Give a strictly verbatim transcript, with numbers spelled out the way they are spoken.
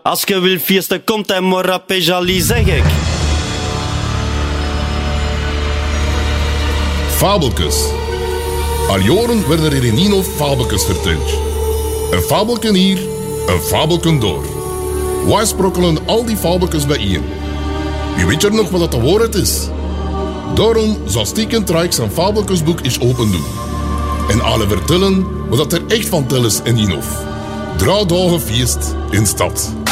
Als je wil feesten, komt hij maar op Jali, zeg ik. Fabeltjes. Al jaren werden er in Ninov fabeltjes verteld. Een fabelken hier, een fabelken door. Wij sprokkelen al die fabeltjes bijeen. U weet er nog wat de waarheid is? Daarom zal Stieken Trijk zijn fabeltjesboek eens open doen. En alle vertellen wat er echt van tel is in Ninov. Drie dagen feest in stad.